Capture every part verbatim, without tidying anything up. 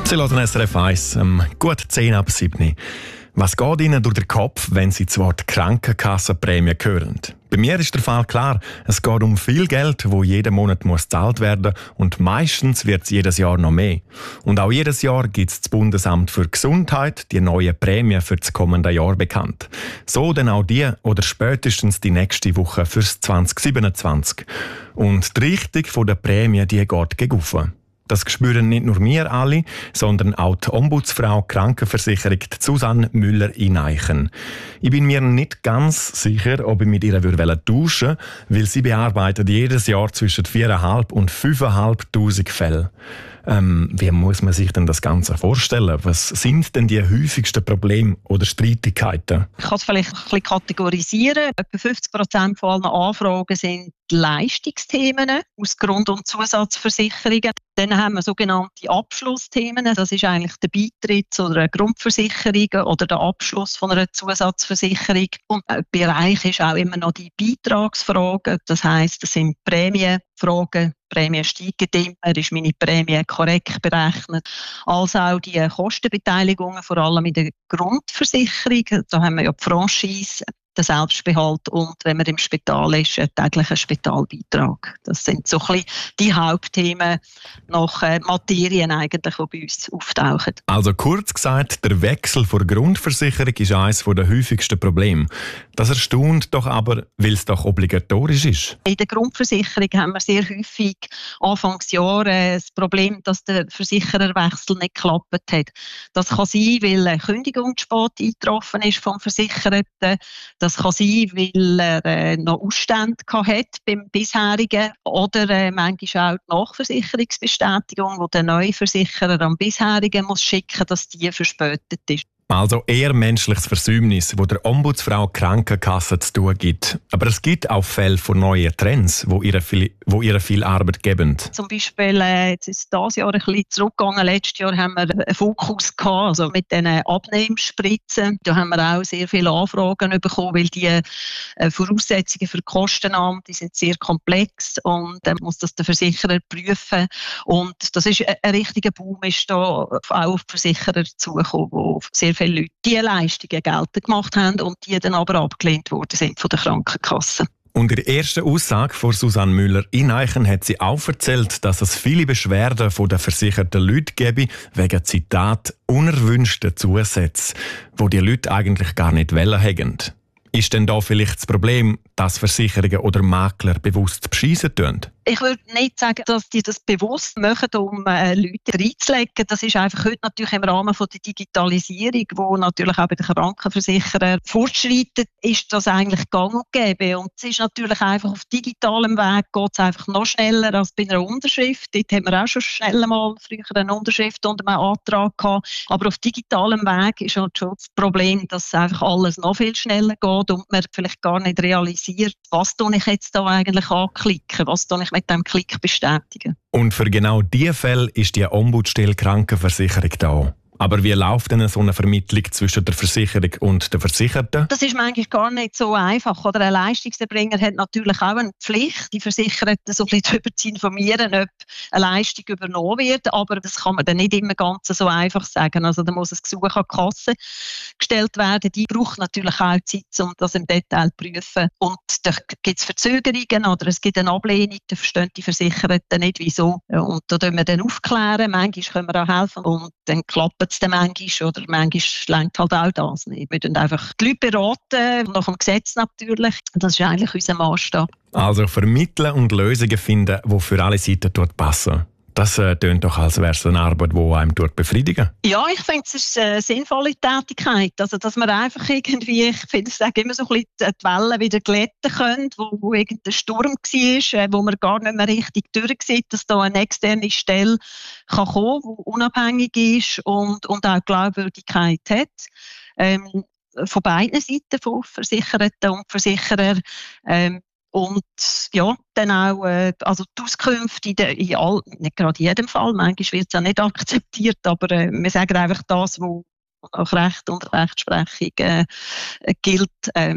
Sie hören S R F eins, um gut zehn ab sieben. Was geht Ihnen durch den Kopf, wenn Sie das Wort Krankenkassenprämie hören? Bei mir ist der Fall klar. Es geht um viel Geld, das jeden Monat muss gezahlt werden und meistens wird es jedes Jahr noch mehr. Und auch jedes Jahr gibt es das Bundesamt für Gesundheit die neue Prämie für das kommende Jahr bekannt. So dann auch die oder spätestens die nächste Woche fürs zwanzig siebenundzwanzig. Und die Richtung der Prämie die geht gegen oben. Das spüren nicht nur wir alle, sondern auch die Ombudsfrau Krankenversicherung Susanne Müller-Ineichen. Ich bin mir nicht ganz sicher, ob ich mit ihr tauschen würde, weil sie bearbeitet jedes Jahr zwischen viertausendfünfhundert und fünftausendfünfhundert Fälle. Ähm, wie muss man sich denn das Ganze vorstellen? Was sind denn die häufigsten Probleme oder Streitigkeiten? Ich kann es vielleicht ein bisschen kategorisieren. Etwa fünfzig Prozent von allen Anfragen sind Leistungsthemen aus Grund- und Zusatzversicherungen. Dann haben wir sogenannte Abschlussthemen. Das ist eigentlich der Beitritt zu einer Grundversicherung oder der Abschluss von einer Zusatzversicherung. Und ein Bereich ist auch immer noch die Beitragsfragen. Das heisst, das sind Prämienfragen. Prämie steigen immer, ist meine Prämie korrekt berechnet. Also auch die Kostenbeteiligungen, vor allem in der Grundversicherung. Da haben wir ja die Franchise, den Selbstbehalt und, wenn man im Spital ist, einen täglichen Spitalbeitrag. Das sind so ein bisschen die Hauptthemen nach äh, Materien, eigentlich, die bei uns auftauchen. Also kurz gesagt, der Wechsel von der Grundversicherung ist eines der häufigsten Probleme. Das erstaunt doch aber, weil es doch obligatorisch ist. In der Grundversicherung haben wir sehr häufig Anfangsjahre das Problem, dass der Versichererwechsel nicht geklappt hat. Das kann sein, weil eine Kündigung zu spät eingetroffen ist vom Versicherten. Das kann sein, weil er äh, noch Ausstände hatte beim bisherigen oder äh, manchmal auch die Nachversicherungsbestätigung, die der neue Versicherer am bisherigen muss schicken, dass die verspätet ist. Also eher menschliches Versäumnis, wo der Ombudsfrau Krankenkasse zu tun gibt. Aber es gibt auch Fälle von neuen Trends, wo ihr viel, wo ihr viel Arbeit geben. Zum Beispiel, äh, jetzt ist dieses Jahr ein bisschen zurückgegangen. Letztes Jahr haben wir einen Fokus gehabt, also mit diesen Abnehmspritzen. Da haben wir auch sehr viele Anfragen bekommen, weil die äh, Voraussetzungen für die Kostenannahme, die sind sehr komplex und dann äh, muss das der Versicherer prüfen. Und das ist ein, ein richtiger Boom, ist da auch auf die Versicherer zugekommen, wo sehr viele Leute diese Leistungen geltend gemacht haben und die dann aber abgelehnt worden sind von der Krankenkasse. Und in der ersten Aussage von Susanne Müller-Ineichen hat sie auch erzählt, dass es viele Beschwerden von den versicherten Leuten gebe, wegen, Zitat, unerwünschten Zusätzen, wo die Leute eigentlich gar nicht wollen haben. Ist denn da vielleicht das Problem, dass Versicherungen oder Makler bewusst bescheissen tun? Ich würde nicht sagen, dass die das bewusst machen, um äh, Leute reinzulegen. Das ist einfach heute natürlich im Rahmen von der Digitalisierung, wo natürlich auch bei den Krankenversicherern fortschreitet, ist das eigentlich gang und gäbe. Und es ist natürlich einfach auf digitalem Weg geht es einfach noch schneller als bei einer Unterschrift. Dort haben wir auch schon schnell mal früher eine Unterschrift unter einem Antrag gehabt. Aber auf digitalem Weg ist halt schon das Problem, dass einfach alles noch viel schneller geht und man vielleicht gar nicht realisiert, was tue ich jetzt da eigentlich anklicken, was tue ich mit dem Klick bestätigen. Und für genau diese Fälle ist die Ombudsstelle Krankenversicherung da. Aber wie läuft denn so eine Vermittlung zwischen der Versicherung und den Versicherten? Das ist manchmal gar nicht so einfach. Oder ein Leistungserbringer hat natürlich auch eine Pflicht, die Versicherten so ein bisschen darüber zu informieren, ob eine Leistung übernommen wird. Aber das kann man dann nicht immer ganz so einfach sagen. Also da muss ein Gesuch an die Kasse gestellt werden. Die braucht natürlich auch Zeit, um das im Detail zu prüfen. Und da gibt es Verzögerungen oder es gibt eine Ablehnung. Da verstehen die Versicherten nicht, wieso. Und da können wir dann aufklären. Manchmal können wir auch helfen. Und dann klappt es dann manchmal oder manchmal lenkt halt auch das nicht. Wir müssen einfach die Leute beraten, nach dem Gesetz natürlich. Das ist eigentlich unser Maßstab. Also vermitteln und Lösungen finden, die für alle Seiten passen. Das äh, tönt doch, als wäre es eine Arbeit, die einem befriedigen. Ja, ich finde, es ist eine sinnvolle Tätigkeit. Also, dass man einfach irgendwie, ich finde, ich sage immer so ein bisschen, die Wellen wieder glätten können, wo, wo irgendein Sturm war, wo man gar nicht mehr richtig durchsieht, dass da eine externe Stelle kann kommen kann, die unabhängig ist und, und auch Glaubwürdigkeit hat. Ähm, von beiden Seiten, von Versicherten und Versicherern. Ähm, Und ja, dann auch äh, also die Auskünfte in, der, in all, nicht gerade in jedem Fall, manchmal wird es ja nicht akzeptiert, aber äh, wir sagen einfach das, was nach Recht und Rechtsprechung äh, gilt. Ähm,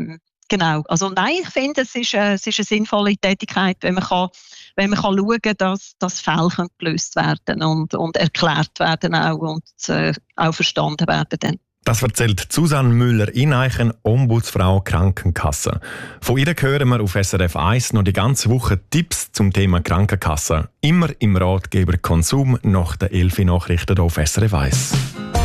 Genau. Also nein, ich finde, es ist, äh, es ist eine sinnvolle Tätigkeit, wenn man kann, wenn man kann schauen kann, dass, dass Fälle gelöst werden und, und erklärt werden auch und äh, auch verstanden werden dann. Das erzählt Susanne Müller-Ineichen, Ombudsfrau Krankenkasse. Von ihr hören wir auf S R F eins noch die ganze Woche Tipps zum Thema Krankenkasse. Immer im Ratgeber Konsum nach den elf Nachrichten auf S R F eins.